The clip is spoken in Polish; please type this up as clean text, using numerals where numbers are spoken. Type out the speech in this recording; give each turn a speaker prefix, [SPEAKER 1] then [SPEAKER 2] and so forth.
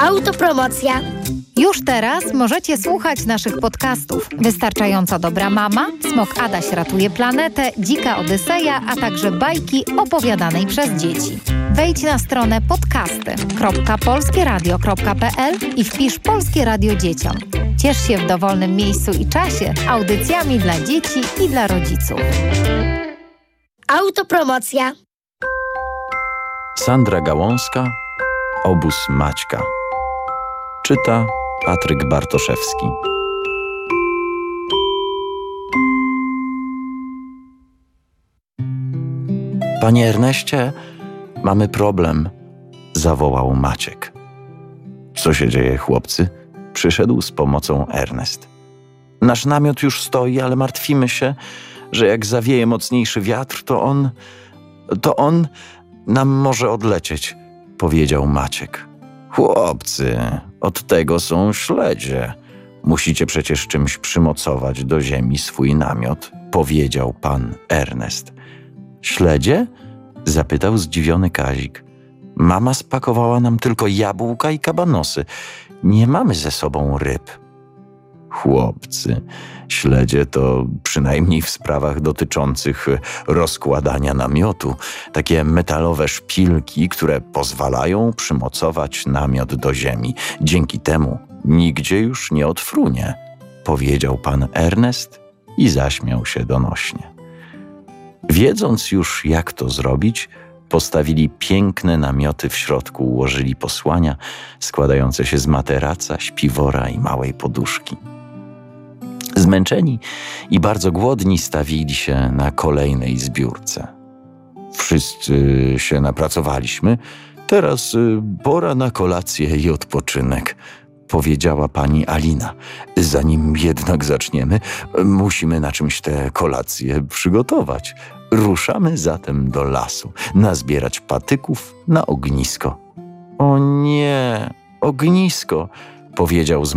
[SPEAKER 1] Autopromocja.
[SPEAKER 2] Już teraz możecie słuchać naszych podcastów. Wystarczająco dobra mama, Smok Adaś ratuje planetę, Dzika Odyseja, a także bajki opowiadanej przez dzieci. Wejdź na stronę podcasty.polskieradio.pl i wpisz Polskie Radio Dzieciom. Ciesz się w dowolnym miejscu i czasie audycjami dla dzieci i dla rodziców.
[SPEAKER 1] Autopromocja.
[SPEAKER 3] Sandra Gałązka, Obóz Maćka. Czyta Patryk Bartoszewski. Panie Erneście, mamy problem, zawołał Maciek. Co się dzieje, chłopcy? Przyszedł z pomocą Ernest. Nasz namiot już stoi, ale martwimy się, że jak zawieje mocniejszy wiatr, to on nam może odlecieć, powiedział Maciek. Chłopcy, od tego są śledzie. Musicie przecież czymś przymocować do ziemi swój namiot, powiedział pan Ernest. Śledzie? Zapytał zdziwiony Kazik. Mama spakowała nam tylko jabłka i kabanosy. Nie mamy ze sobą ryb. Chłopcy, śledzie to przynajmniej w sprawach dotyczących rozkładania namiotu takie metalowe szpilki, które pozwalają przymocować namiot do ziemi. Dzięki temu nigdzie już nie odfrunie, powiedział pan Ernest i zaśmiał się donośnie. Wiedząc już, jak to zrobić, postawili piękne namioty, w środku ułożyli posłania składające się z materaca, śpiwora i małej poduszki. Zmęczeni i bardzo głodni stawili się na kolejnej zbiórce. Wszyscy się napracowaliśmy, teraz pora na kolację i odpoczynek, powiedziała pani Alina. Zanim jednak zaczniemy, musimy na czymś tę kolację przygotować. Ruszamy zatem do lasu, nazbierać patyków na ognisko. O nie, ognisko, powiedział